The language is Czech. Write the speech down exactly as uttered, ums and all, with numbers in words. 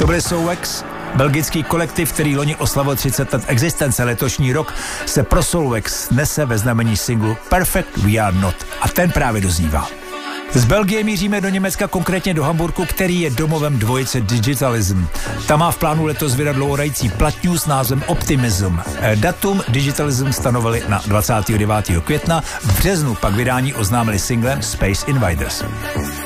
To byly Souvex, belgický kolektiv, který loni oslavil třicet let existence. Letošní rok se pro Souvex nese ve znamení singlu Perfect We Are Not a ten právě doznívá. Z Belgie míříme do Německa, konkrétně do Hamburku, který je domovem dvojice Digitalism. Ta má v plánu letos vydat dlouhohrající platňu s názvem Optimism. Datum Digitalism stanovili na dvacátého devátého května, v březnu pak vydání oznámili singlem Space Invaders.